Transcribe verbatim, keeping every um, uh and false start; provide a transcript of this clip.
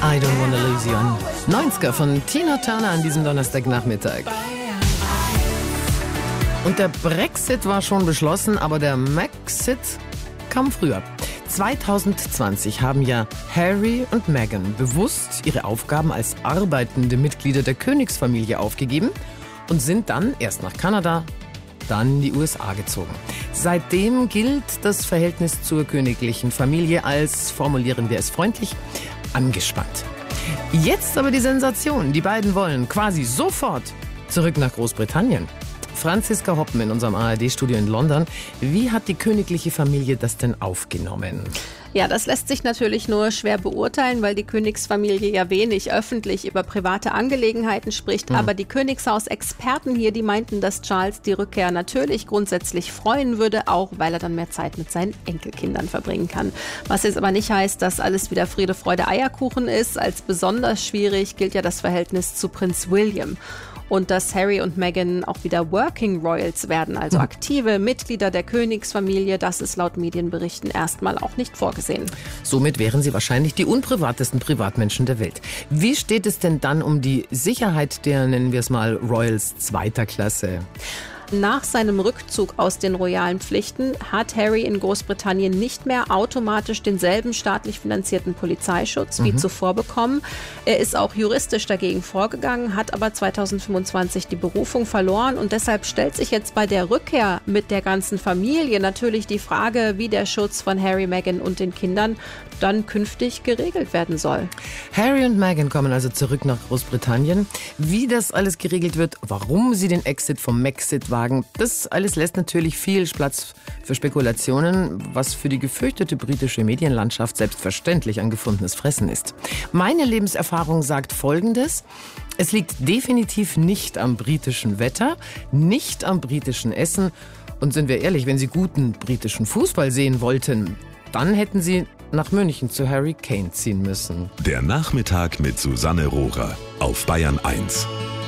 I don't wanna lose you an neunziger von Tina Turner an diesem Donnerstagnachmittag. Und der Brexit war schon beschlossen, aber der Maxit kam früher. zwanzig zwanzig haben ja Harry und Meghan bewusst ihre Aufgaben als arbeitende Mitglieder der Königsfamilie aufgegeben und sind dann erst nach Kanada, dann in die U S A gezogen. Seitdem gilt das Verhältnis zur königlichen Familie als, formulieren wir es freundlich, angespannt. Jetzt aber die Sensation. Die beiden wollen quasi sofort zurück nach Großbritannien. Franziska Hoppen in unserem A R D-Studio in London. Wie hat die königliche Familie das denn aufgenommen? Ja, das lässt sich natürlich nur schwer beurteilen, weil die Königsfamilie ja wenig öffentlich über private Angelegenheiten spricht. Mhm. Aber die Königshaus-Experten hier, die meinten, dass Charles die Rückkehr natürlich grundsätzlich freuen würde, auch weil er dann mehr Zeit mit seinen Enkelkindern verbringen kann. Was jetzt aber nicht heißt, dass alles wieder Friede, Freude, Eierkuchen ist. Als besonders schwierig gilt ja das Verhältnis zu Prinz William. Und dass Harry und Meghan auch wieder Working Royals werden, also aktive Mitglieder der Königsfamilie, das ist laut Medienberichten erstmal auch nicht vorgesehen. Somit wären sie wahrscheinlich die unprivatesten Privatmenschen der Welt. Wie steht es denn dann um die Sicherheit der, nennen wir es mal, Royals zweiter Klasse? Nach seinem Rückzug aus den royalen Pflichten hat Harry in Großbritannien nicht mehr automatisch denselben staatlich finanzierten Polizeischutz wie mhm. zuvor bekommen. Er ist auch juristisch dagegen vorgegangen, hat aber zwanzig fünfundzwanzig die Berufung verloren und deshalb stellt sich jetzt bei der Rückkehr mit der ganzen Familie natürlich die Frage, wie der Schutz von Harry, Meghan und den Kindern dann künftig geregelt werden soll. Harry und Meghan kommen also zurück nach Großbritannien. Wie das alles geregelt wird, warum sie den Exit vom Maxit wagen, das alles lässt natürlich viel Platz für Spekulationen, was für die gefürchtete britische Medienlandschaft selbstverständlich ein gefundenes Fressen ist. Meine Lebenserfahrung sagt Folgendes: Es liegt definitiv nicht am britischen Wetter, nicht am britischen Essen. Und sind wir ehrlich, wenn Sie guten britischen Fußball sehen wollten, dann hätten Sie nach München zu Harry Kane ziehen müssen. Der Nachmittag mit Susanne Rohrer auf Bayern eins.